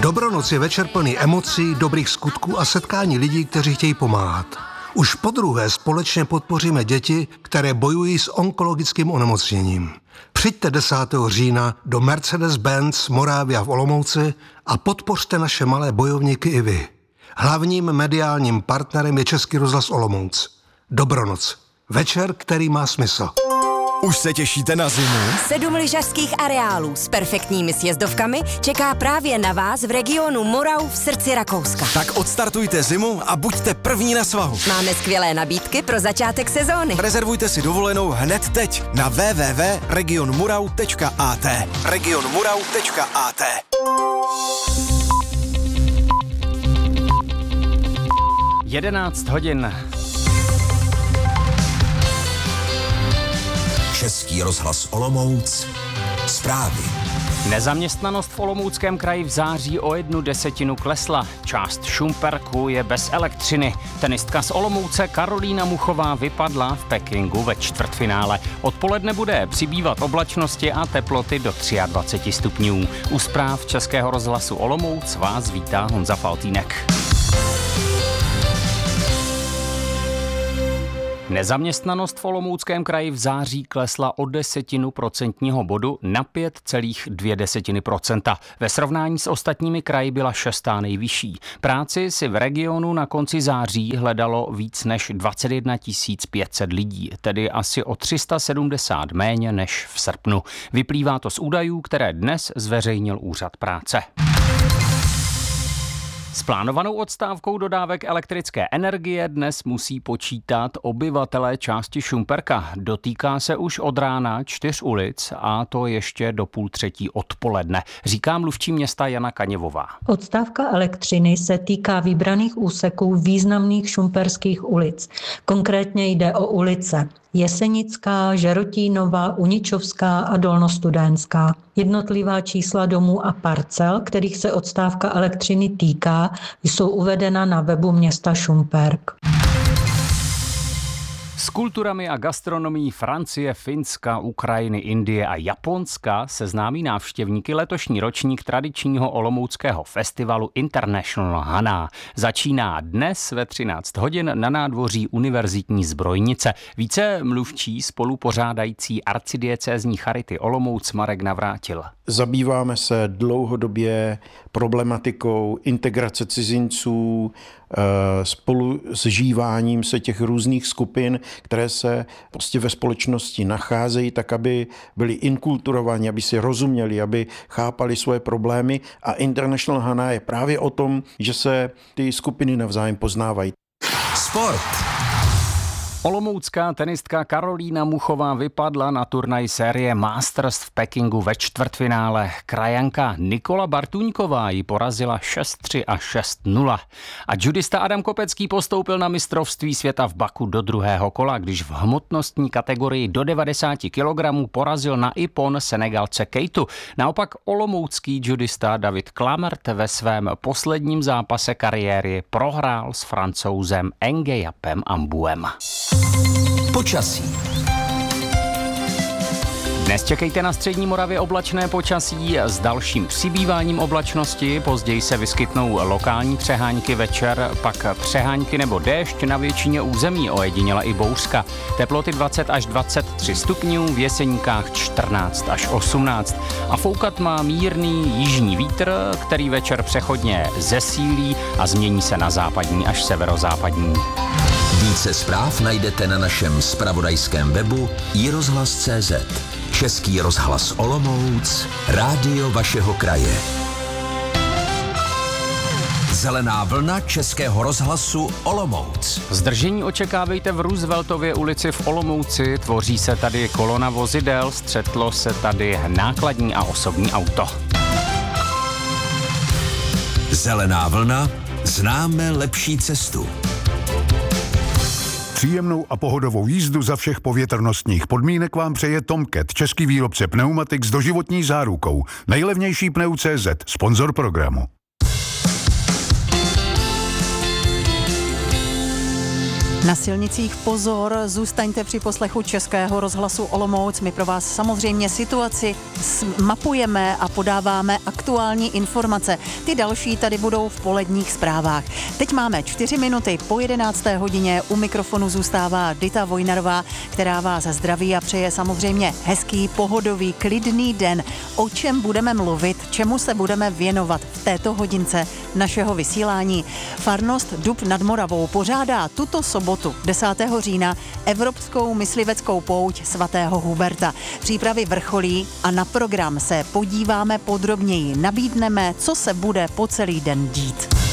Dobronoc je večer plný emocí, dobrých skutků a setkání lidí, kteří chtějí pomáhat. Už podruhé společně podpoříme děti, které bojují s onkologickým onemocněním. Přijďte 10. října do Mercedes-Benz Moravia v Olomouci a podpořte naše malé bojovníky i vy. Hlavním mediálním partnerem je Český rozhlas Olomouc. Dobronoc. Večer, který má smysl. Už se těšíte na zimu? 7 lyžařských areálů s perfektními sjezdovkami čeká právě na vás v regionu Morau v srdci Rakouska. Tak odstartujte zimu a buďte první na svahu. Máme skvělé nabídky pro začátek sezóny. Rezervujte si dovolenou hned teď na www.regionmurau.at. regionmurau.at. 11 hodin. Český rozhlas Olomouc. Zprávy. Nezaměstnanost v Olomouckém kraji v září o 1/10 klesla. Část Šumperku je bez elektřiny. Tenistka z Olomouce Karolína Muchová vypadla v Pekingu ve čtvrtfinále. Odpoledne bude přibývat oblačnosti a teploty do 23 stupňů. U zpráv Českého rozhlasu Olomouc vás vítá Honza Faltýnek. Nezaměstnanost v Olomouckém kraji v září klesla o 0,1 procentního bodu na 5,2%. Ve srovnání s ostatními kraji byla 6. nejvyšší. Práci si v regionu na konci září hledalo víc než 21 500 lidí, tedy asi o 370 méně než v srpnu. Vyplývá to z údajů, které dnes zveřejnil Úřad práce. S plánovanou odstávkou dodávek elektrické energie dnes musí počítat obyvatelé části Šumperka. Dotýká se už od rána 4 ulic a to ještě do 2:30 odpoledne, říká mluvčí města Jana Kaněvová. Odstávka elektřiny se týká vybraných úseků významných šumperských ulic. Konkrétně jde o ulice Jesenická, Žerotínová, Uničovská a Dolnostudentská. Jednotlivá čísla domů a parcel, kterých se odstávka elektřiny týká, jsou uvedena na webu města Šumperk. S kulturami a gastronomií Francie, Finska, Ukrajiny, Indie a Japonska seznámí návštěvníky letošní ročník tradičního olomouckého festivalu International Hana. Začíná dnes ve 13 hodin na nádvoří Univerzitní zbrojnice. Více mluvčí spolupořádající arcidiecézní charity Olomouc Marek Navrátil. Zabýváme se dlouhodobě problematikou integrace cizinců, spolu s žíváním se těch různých skupin, které se prostě ve společnosti nacházejí, tak aby byli inkulturovaní, aby si rozuměli, aby chápali svoje problémy. A International Hana je právě o tom, že se ty skupiny navzájem poznávají. Sport. Olomoucká tenistka Karolína Muchová vypadla na turnaj série Masters v Pekingu ve čtvrtfinále. Krajanka Nikola Bartuňková ji porazila 6-3 a 6-0. A judista Adam Kopecký postoupil na mistrovství světa v Baku do druhého kola, když v hmotnostní kategorii do 90 kg porazil na Ippon Senegalce Kejtu. Naopak olomoucký judista David Klamert ve svém posledním zápase kariéry prohrál s Francouzem Ngejapem Ambuem. Počasí. Dnes čekejte na střední Moravě oblačné počasí s dalším přibýváním oblačnosti. Později se vyskytnou lokální přehánky večer, pak přehánky nebo déšť na většině území, ojediněle i bouřka. Teploty 20 až 23 stupňů, v Jeseníkách 14 až 18. A foukat má mírný jižní vítr, který večer přechodně zesílí a změní se na západní až severozápadní. Více zpráv najdete na našem zpravodajském webu iRozhlas.cz. Český rozhlas Olomouc, rádio vašeho kraje. Zelená vlna Českého rozhlasu Olomouc. Zdržení očekávejte v Rooseveltově ulici v Olomouci. Tvoří se tady kolona vozidel, střetlo se tady nákladní a osobní auto. Zelená vlna, známe lepší cestu. Příjemnou a pohodovou jízdu za všech povětrnostních podmínek vám přeje Tomcat, český výrobce pneumatik s doživotní zárukou. Nejlevnější pneu.cz, sponzor programu. Na silnicích pozor, zůstaňte při poslechu Českého rozhlasu Olomouc. My pro vás samozřejmě situaci mapujeme a podáváme aktuální informace. Ty další tady budou v poledních zprávách. Teď máme 4 minuty po 11. hodině. U mikrofonu zůstává Dita Vojnarová, která vás zdraví a přeje samozřejmě hezký, pohodový, klidný den. O čem budeme mluvit, čemu se budeme věnovat v této hodince našeho vysílání. Farnost Dub nad Moravou pořádá tuto sobotu 10. října Evropskou mysliveckou pouť svatého Huberta. Přípravy vrcholí a na program se podíváme podrobněji. Nabídneme, co se bude po celý den dít.